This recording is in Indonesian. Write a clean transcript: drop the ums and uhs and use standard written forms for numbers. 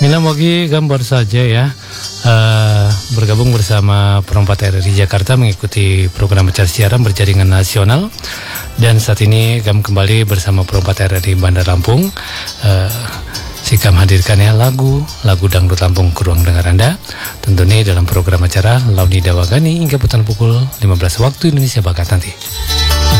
Mina Mogi gambar saja ya. Bergabung bersama Perompak RRI Jakarta mengikuti program acara siaran berjaringan nasional. Dan saat ini kami kembali bersama Perompak RRI Bandar Lampung. Sikam hadirkan ya lagu dangdut Lampung ke ruang dengar Anda. Tentunya dalam program acara Launi Dawagani hingga putaran pukul 15 waktu Indonesia Barat nanti.